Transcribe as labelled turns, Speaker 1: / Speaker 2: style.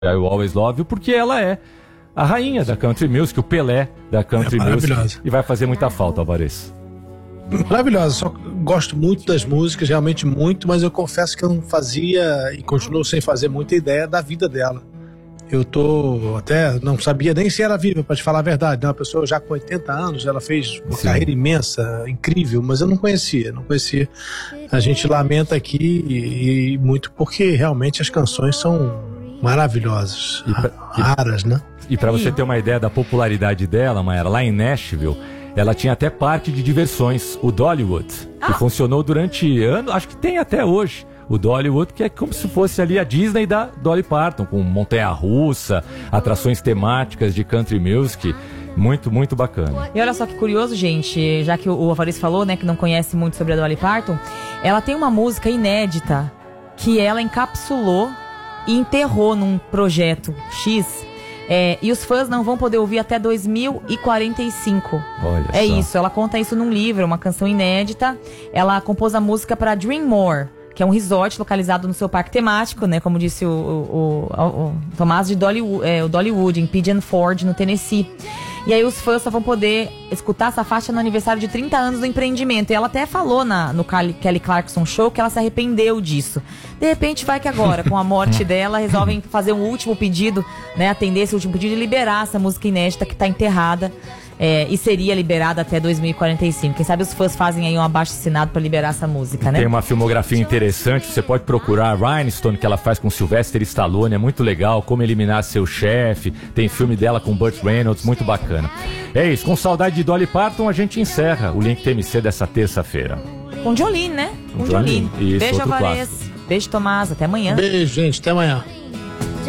Speaker 1: I Will Always Love You, porque ela é a rainha da country music, o Pelé da country music. E vai fazer muita falta, Alvarez.
Speaker 2: Maravilhosa, só gosto muito das músicas, realmente muito, mas eu confesso que eu não fazia e continuo sem fazer muita ideia da vida dela. Eu até não sabia nem se era viva, para te falar a verdade, né? Uma pessoa já com 80 anos, ela fez uma carreira imensa, incrível, mas eu não conhecia. A gente lamenta aqui e muito porque realmente as canções são maravilhosas, raras, né?
Speaker 1: E para você ter uma ideia da popularidade dela, Mayara, lá em Nashville, ela tinha até parque de diversões, o Dollywood, que funcionou durante anos, acho que tem até hoje. O Dollywood, que é como se fosse ali a Disney da Dolly Parton, com montanha-russa, atrações temáticas de country music. Muito, muito bacana.
Speaker 3: E olha só que curioso, gente, já que o Alvarez falou, né, que não conhece muito sobre a Dolly Parton, ela tem uma música inédita que ela encapsulou e enterrou num projeto X. E os fãs não vão poder ouvir até 2045.
Speaker 1: Olha só.
Speaker 3: Isso, ela conta isso num livro, uma canção inédita. Ela compôs a música para Dreammore, que é um resort localizado no seu parque temático, né? Como disse o Tomás, de Dollywood, em Pigeon Forge, no Tennessee. E aí os fãs só vão poder escutar essa faixa no aniversário de 30 anos do empreendimento. E ela até falou no Kelly Clarkson Show que ela se arrependeu disso. De repente vai que agora, com a morte dela, resolvem fazer um último pedido, né? Atender esse último pedido e liberar essa música inédita que está enterrada. E seria liberada até 2045. Quem sabe os fãs fazem aí um abaixo-assinado para liberar essa música, né?
Speaker 1: Tem uma filmografia interessante, você pode procurar a Rhinestone, que ela faz com Sylvester Stallone, é muito legal, Como Eliminar Seu Chefe, tem filme dela com Burt Reynolds, muito bacana. É isso, com saudade de Dolly Parton, a gente encerra o Link TMC dessa terça-feira.
Speaker 3: Com Jolene, né? Com Jolene.
Speaker 1: Isso,
Speaker 3: beijo, Alvarez. Beijo, Tomás. Até amanhã.
Speaker 2: Beijo, gente. Até amanhã.